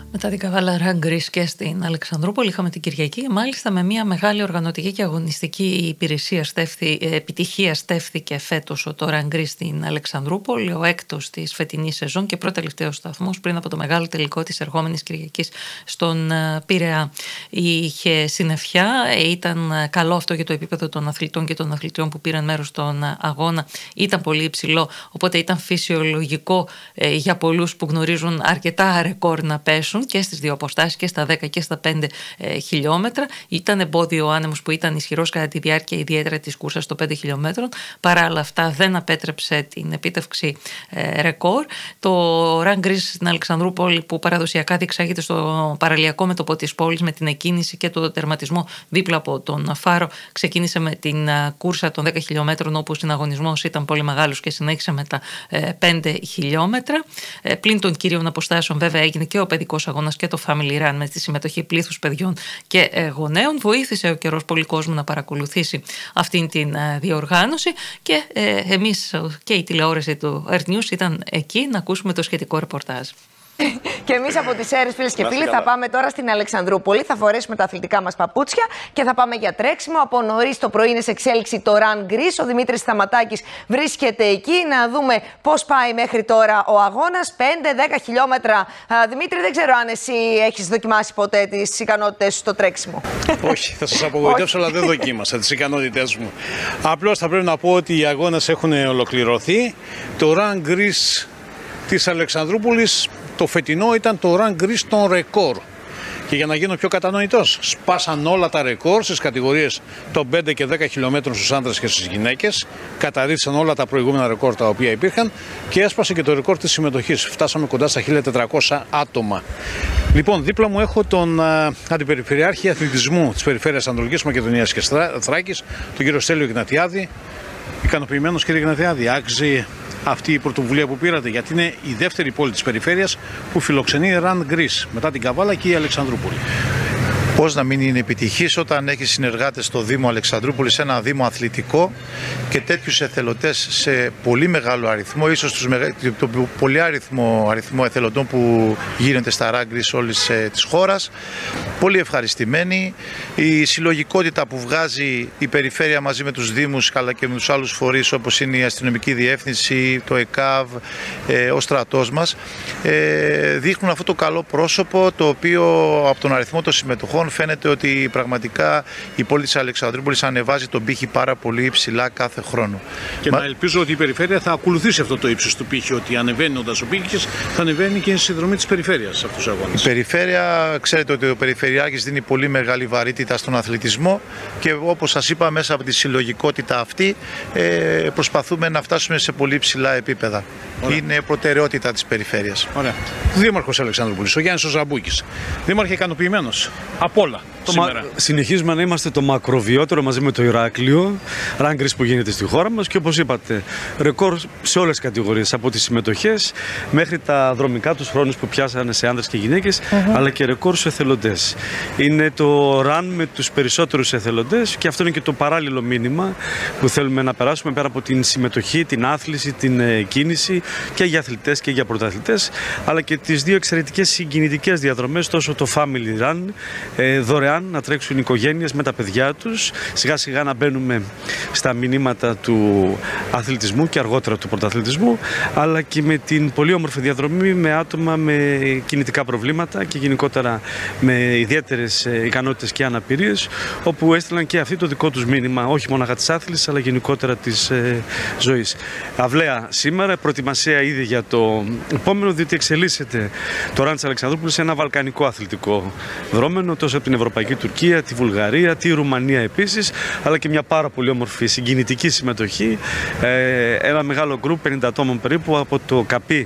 Μετά την καβάλα Run Greece και στην Αλεξανδρούπολη είχαμε την Κυριακή, μάλιστα με μια μεγάλη οργανωτική και αγωνιστική επιτυχία στέφθηκε φέτος το Run Greece στην Αλεξανδρούπολη, ο έκτος της φετινής σεζόν και πρώτο-τελευταίος σταθμός πριν από το μεγάλο τελικό της ερχόμενης Κυριακής στον Πειραιά. Είχε συννεφιά, ήταν καλό αυτό για το επίπεδο των αθλητών και των αθλητριών που πήραν μέρος στον αγώνα, ήταν πολύ υψηλό, οπότε ήταν φυσιολογικό για πολλούς που γνωρίζουν αρκετά ρεκόρ να πέσουν και στις δύο αποστάσεις, και στα 10 και στα 5 χιλιόμετρα. Ήταν εμπόδιο ο άνεμος που ήταν ισχυρός κατά τη διάρκεια ιδιαίτερα της κούρσας των 5 χιλιόμετρων. Παρά όλα αυτά δεν απέτρεψε την επίτευξη ρεκόρ. Το Run Greece στην Αλεξανδρούπολη, που παραδοσιακά διεξάγεται στο παραλιακό μέτωπο της πόλης με την εκκίνηση και το τερματισμό δίπλα από τον Φάρο, ξεκίνησε με την κούρσα των 10 χιλιόμετρων, όπου ο συναγωνισμός ήταν πολύ μεγάλος και συνέχισε με τα 5 χιλιόμετρα. Πλην των κυρίων αποστάσεων βέβαια έγινε και ο παιδικός αγώνας και το Family Run με τη συμμετοχή πλήθους παιδιών και γονέων. Βοήθησε ο καιρός πολύ κόσμο να παρακολουθήσει αυτήν την διοργάνωση και εμείς και η τηλεόραση του Earth News ήταν εκεί να ακούσουμε το σχετικό ρεπορτάζ. Και εμείς από τις Σέρρες, φίλες και φίλοι, θα πάμε τώρα στην Αλεξανδρούπολη. Θα φορέσουμε τα αθλητικά μας παπούτσια και θα πάμε για τρέξιμο. Από νωρίς το πρωί είναι σε εξέλιξη το Run Greece. Ο Δημήτρης Σταματάκης βρίσκεται εκεί. Να δούμε πώς πάει μέχρι τώρα ο αγώνας. 5-10 χιλιόμετρα. Δημήτρη, δεν ξέρω αν εσύ έχεις δοκιμάσει ποτέ τις ικανότητες σου στο τρέξιμο. Όχι, θα σας απογοητεύσω, αλλά δεν δοκίμασα τις ικανότητες μου. Απλώς θα πρέπει να πω ότι οι αγώνες έχουν ολοκληρωθεί. Το Run Greece της Αλεξανδρούπολης, το φετινό, ήταν το Run Greece των ρεκόρ. Και για να γίνω πιο κατανοητός, σπάσαν όλα τα ρεκόρ στις κατηγορίες των 5 και 10 χιλιόμετρων στους άντρες και στις γυναίκες. Καταρρύψαν όλα τα προηγούμενα ρεκόρ τα οποία υπήρχαν και έσπασε και το ρεκόρ της συμμετοχής. Φτάσαμε κοντά στα 1400 άτομα. Λοιπόν, δίπλα μου έχω τον Αντιπεριφερειάρχη Αθλητισμού της Περιφέρειας Ανατολικής Μακεδονίας και Θράκης, τον κύριο Στέλιο Γνατιάδη. Ικανοποιημένος, κύριε Γνατιάδη? Άξιζε αυτή η πρωτοβουλία που πήρατε, γιατί είναι η δεύτερη πόλη της περιφέρειας που φιλοξενεί Run Greece, μετά την Καβάλα και η Αλεξανδρούπολη. Πώς να μην είναι επιτυχής όταν έχει συνεργάτες στο Δήμο Αλεξανδρούπολης, ένα Δήμο αθλητικό, και τέτοιους εθελοντές σε πολύ μεγάλο αριθμό, ίσως το πολύ αριθμό εθελοντών που γίνεται στα Run Greece όλης της χώρας. Πολύ ευχαριστημένοι. Η συλλογικότητα που βγάζει η περιφέρεια μαζί με τους Δήμους αλλά και με τους άλλους φορείς, όπως είναι η αστυνομική διεύθυνση, το ΕΚΑΒ, ο στρατός μας, δείχνουν αυτό το καλό πρόσωπο, το οποίο από τον αριθμό των συμμετοχών φαίνεται ότι πραγματικά η πόλη της Αλεξανδρούπολης ανεβάζει τον πύχη πάρα πολύ υψηλά κάθε χρόνο. Και να ελπίζω ότι η περιφέρεια θα ακολουθήσει αυτό το ύψος του πύχη, ότι ανεβαίνοντας ο πύχης θα ανεβαίνει και η συνδρομή της περιφέρειας σε αυτούς τους αγώνες. Η περιφέρεια, ξέρετε ότι ο Περιφερειάρχης δίνει πολύ μεγάλη βαρύτητα στον αθλητισμό και όπως σας είπα, μέσα από τη συλλογικότητα αυτή προσπαθούμε να φτάσουμε σε πολύ ψηλά επίπεδα. Ωραία. Είναι προτεραιότητα της περιφέρειας. Ωραία. Δήμαρχος Αλεξανδρούπολης, ο Γιάννης ο Ζαμπούκης. Δήμαρχε, ικανοποιημένος από όλα σήμερα? Συνεχίζουμε να είμαστε το μακροβιότερο μαζί με το Ηράκλειο, Run Greece που γίνεται στη χώρα μας, και όπως είπατε, ρεκόρ σε όλες τις κατηγορίες, από τις συμμετοχές μέχρι τα δρομικά τους χρόνους που πιάσανε σε άνδρες και γυναίκες, αλλά και ρεκόρ στους εθελοντές. Είναι το Run με τους περισσότερους εθελοντές και αυτό είναι και το παράλληλο μήνυμα που θέλουμε να περάσουμε, πέρα από την συμμετοχή, την άθληση, την κίνηση και για αθλητές και για πρωταθλητές, αλλά και τις δύο εξαιρετικές συγκινητικές διαδρομές, τόσο το Family Run, δωρεάν να τρέξουν οι οικογένειες με τα παιδιά τους, σιγά σιγά να μπαίνουμε στα μηνύματα του αθλητισμού και αργότερα του πρωταθλητισμού, αλλά και με την πολύ όμορφη διαδρομή με άτομα με κινητικά προβλήματα και γενικότερα με ιδιαίτερες ικανότητες και αναπηρίες, όπου έστειλαν και αυτοί το δικό τους μήνυμα, όχι μόνο της άθλησης αλλά γενικότερα της ζωής. Αυλαία σήμερα, προετοιμασία ήδη για το επόμενο, διότι εξελίσσεται το Run της Αλεξανδρούπολης σε ένα βαλκανικό αθλητικό δρόμενο, τόσο από την Ευρωπαϊκή Τουρκία, τη Βουλγαρία, τη Ρουμανία επίσης, αλλά και μια πάρα πολύ όμορφη συγκινητική συμμετοχή. Ένα μεγάλο γκρουπ 50 ατόμων περίπου από το ΚΑΠΗ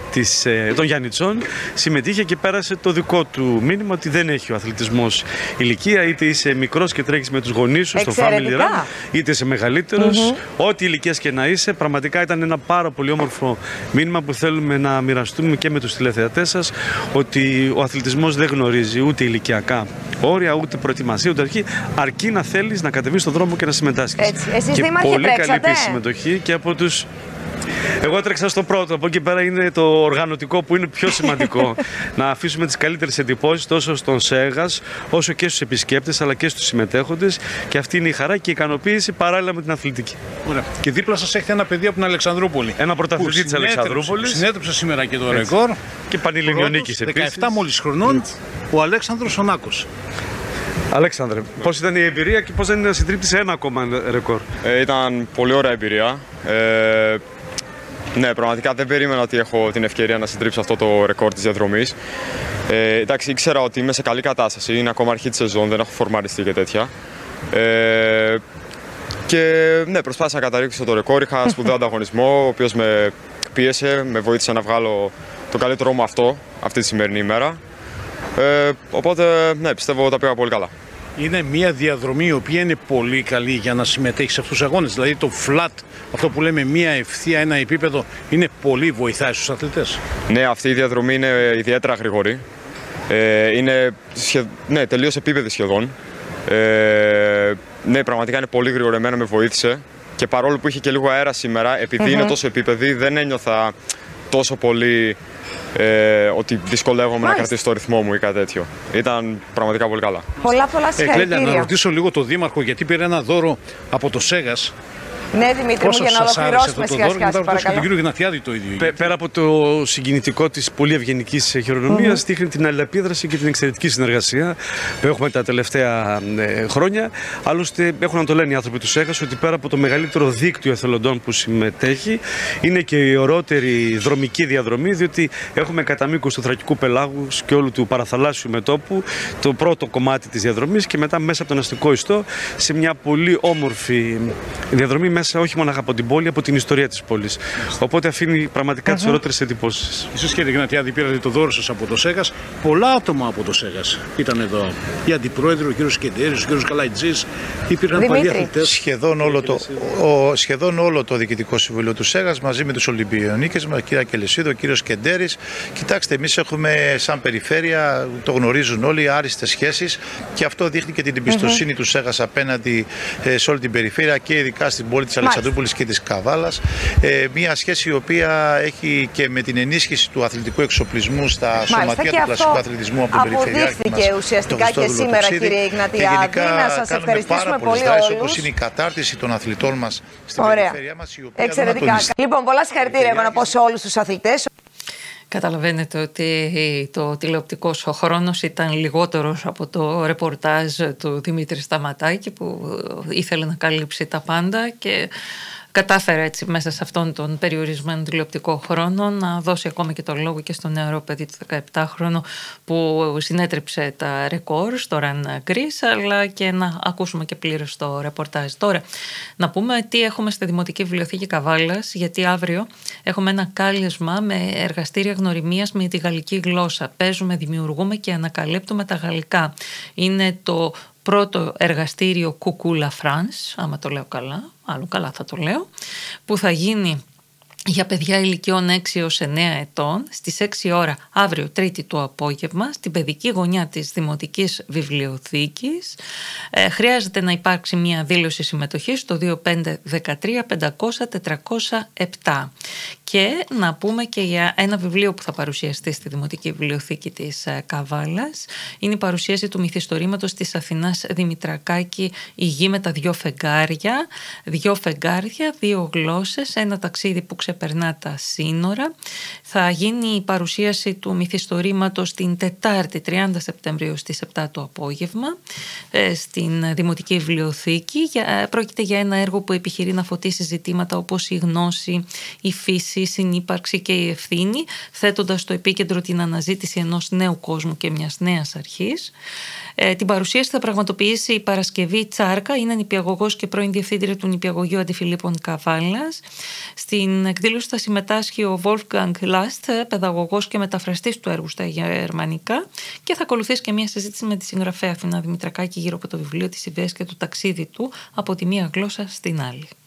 των Γιαννιτσών συμμετείχε και πέρασε το δικό του μήνυμα, ότι δεν έχει ο αθλητισμός ηλικία, είτε είσαι μικρός και τρέχεις με τους γονείς σου στο Family Run, είτε είσαι μεγαλύτερος, ό,τι ηλικίας και να είσαι. Πραγματικά ήταν ένα πάρα πολύ όμορφο μήνυμα που θέλουμε να μοιραστούμε και με τους τηλεθεατές σας, ότι ο αθλητισμός δεν γνωρίζει ούτε ηλικιακά όρια, ούτε προετοιμασία, ούτε αρχή, αρκεί να θέλεις να κατεβείς στον δρόμο και να συμμετάσχεις. Εσείς, και Δήμαρχε, πολύ τρέξατε? καλή συμμετοχή και από τους Εγώ τρέξα στο πρώτο. Από εκεί πέρα είναι το οργανωτικό που είναι πιο σημαντικό. Να αφήσουμε τις καλύτερες εντυπώσεις τόσο στον Σέγας, όσο και στους επισκέπτες, αλλά και στους συμμετέχοντες. Και αυτή είναι η χαρά και η ικανοποίηση παράλληλα με την αθλητική. Ωραία. Και δίπλα σας έχετε ένα παιδί από την Αλεξανδρούπολη. Ένα πρωταθλητή της Αλεξανδρούπολης. Συνέτρεψε σήμερα και το ρεκόρ. Και Πανελληνιονίκης επίσης. 17 μόλις χρονών, ο Αλέξανδρος ο Νάκος. Αλέξανδρε, πώς ήταν η εμπειρία και πώς ήταν να συντρίψεις ένα ακόμα ρεκόρ? Ήταν πολύ ωραία εμπειρία. Ναι, πραγματικά δεν περίμενα ότι έχω την ευκαιρία να συντρίψω αυτό το ρεκόρ της διαδρομής. Εντάξει, ήξερα ότι είμαι σε καλή κατάσταση, είναι ακόμα αρχή της σεζόν, δεν έχω φορμαριστεί και τέτοια. Και ναι, προσπάθησα να καταρρίξω το ρεκόρ. Είχα σπουδαίο ανταγωνισμό, ο οποίος με πίεσε, με βοήθησε να βγάλω το καλύτερό μου αυτή τη σημερινή ημέρα. Οπότε, ναι, πιστεύω τα πήγα πολύ καλά. Είναι μια διαδρομή η οποία είναι πολύ καλή για να συμμετέχει σε αυτούς τους αγώνες. Δηλαδή το flat, αυτό που λέμε μια ευθεία, ένα επίπεδο, είναι πολύ βοηθάει στους αθλητές. Ναι, αυτή η διαδρομή είναι ιδιαίτερα γρήγορη. Είναι ναι, τελείως επίπεδη σχεδόν. Ναι, πραγματικά είναι πολύ γρήγορα, εμένα με βοήθησε. Και παρόλο που είχε και λίγο αέρα σήμερα, επειδή είναι τόσο επίπεδη, δεν ένιωθα τόσο πολύ ότι δυσκολεύομαι να κρατήσω το ρυθμό μου ή κάτι τέτοιο. Ήταν πραγματικά πολύ καλά. Πολλά συγχαρητήρια. Κλέλια, να ρωτήσω λίγο τον Δήμαρχο, γιατί πήρε ένα δώρο από το Σέγας. Ναι, Δημήτρη μου, για να ολοκληρώσουμε σιγά-σιγά, παρακαλώ. Τον κύριο Γνατιάδη το ίδιο. Πέρα από το συγκινητικό της πολύ ευγενικής χειρονομίας, δείχνει την αλληλεπίδραση και την εξαιρετική συνεργασία που έχουμε τα τελευταία χρόνια. Άλλωστε, έχουν να το λένε οι άνθρωποι του ΣΕΓΑΣ ότι πέρα από το μεγαλύτερο δίκτυο εθελοντών που συμμετέχει, είναι και η ωραιότερη δρομική διαδρομή, διότι έχουμε κατά μήκος του Θρακικού Πελάγους και όλου του παραθαλάσσιου μετώπου το πρώτο κομμάτι της διαδρομής και μετά μέσα από τον αστικό ιστό σε μια πολύ όμορφη διαδρομή μέσα όχι μόνο από την πόλη, από την ιστορία της πόλης. Οπότε αφήνει πραγματικά τις ωραίτερες εντυπώσεις. Εσείς, κύριε Γνατιάδη, πήρατε το δώρο σας από το ΣΕΓΑΣ. Πολλά άτομα από το ΣΕΓΑΣ ήταν εδώ. Η Αντιπρόεδρο, ο κύριος Κεντέρης, ο κύριος Καλαϊτζής. Υπήρχαν πολλοί αθλητές. Σχεδόν όλο το Διοικητικό Συμβούλιο του ΣΕΓΑΣ μαζί με τους Ολυμπιονίκες μας, κυρία Κελεσίδο, ο κύριος Κεντέρης. Κοιτάξτε, εμείς έχουμε σαν περιφέρεια, το γνωρίζουν όλοι, άριστες σχέσεις και αυτό δείχνει και την εμπιστοσύνη του ΣΕΓΑΣ απέναντι σε όλη την περιφέρεια και ειδικά στην πόλη της Αλεξανδρούπολης και της Καβάλας. Μια σχέση η οποία έχει και με την ενίσχυση του αθλητικού εξοπλισμού στα σωματεία του κλασικού αθλητισμού από την περιφερειακή μας. Αποδείχθηκε ουσιαστικά και σήμερα, κύριε Γνατιάδη. Να σας ευχαριστήσουμε πολύ όλους. Όπως είναι η κατάρτιση των αθλητών μας στην περιφερειά μας. Εξαιρετικά. Λοιπόν, πολλά συγχαρητήρια να πω σε όλους τους αθλητές. Καταλαβαίνετε ότι το τηλεοπτικός χρόνος ήταν λιγότερος από το ρεπορτάζ του Δημήτρη Σταματάκη που ήθελε να καλύψει τα πάντα και κατάφερε έτσι μέσα σε αυτόν τον περιορισμένο τηλεοπτικό χρόνο να δώσει ακόμα και τον λόγο και στο νεαρό παιδί του 17χρονου που συνέτρεψε τα ρεκόρ στο Run Greece, αλλά και να ακούσουμε και πλήρως το ρεπορτάζ. Τώρα, να πούμε τι έχουμε στη Δημοτική Βιβλιοθήκη Καβάλας, γιατί αύριο έχουμε ένα κάλεσμα με εργαστήρια γνωριμίας με τη γαλλική γλώσσα. Παίζουμε, δημιουργούμε και ανακαλύπτουμε τα γαλλικά. Είναι το πρώτο εργαστήριο Κουκούλα France, άμα το λέω καλά, άλλο καλά θα το λέω, που θα γίνει για παιδιά ηλικιών 6 έως 9 ετών στις 6 ώρα αύριο Τρίτη το απόγευμα στην παιδική γωνιά της Δημοτικής Βιβλιοθήκης. Χρειάζεται να υπάρξει μια δήλωση συμμετοχής στο 2513 500 407. Και να πούμε και για ένα βιβλίο που θα παρουσιαστεί στη Δημοτική Βιβλιοθήκη της Καβάλας. Είναι η παρουσίαση του μυθιστορήματος της Αθηνάς Δημητρακάκη «Η γη με τα δυο φεγγάρια». Δυο φεγγάρια, δύο γλώσσες, ένα ταξίδι που ξεπερνά τα σύνορα. Θα γίνει η παρουσίαση του μυθιστορήματος την Τετάρτη 30 Σεπτεμβρίου στις 7 το απόγευμα στην Δημοτική Βιβλιοθήκη. Πρόκειται για ένα έργο που επιχειρεί να φωτίσει ζητήματα όπως η γνώση, η φύση, η συνύπαρξη και η ευθύνη, θέτοντας στο επίκεντρο την αναζήτηση ενός νέου κόσμου και μιας νέας αρχής. Την παρουσίαση θα πραγματοποιήσει η Παρασκευή Τσάρκα, είναι νηπιαγωγός και πρώην διευθύντρια του Νηπιαγωγείου Αντιφιλίππων Καβάλας. Στην εκδήλωση θα συμμετάσχει ο Wolfgang Last, παιδαγωγός και μεταφραστής του έργου στα γερμανικά, και θα ακολουθήσει και μια συζήτηση με τη συγγραφέα Αθηνά Δημητρακάκη γύρω από το βιβλίο της ιδέας και το ταξίδι του από τη μία γλώσσα στην άλλη.